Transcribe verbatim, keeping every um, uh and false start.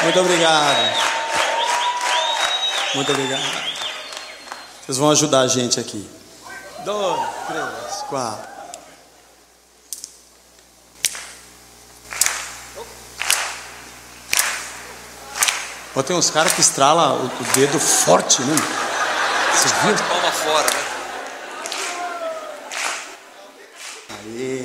Muito obrigado. Muito obrigado. Vocês vão ajudar a gente aqui. Dois, três, quatro. Ó, tem uns caras que estralam o, o dedo forte, né? Você viu? Palma fora, né? Aê.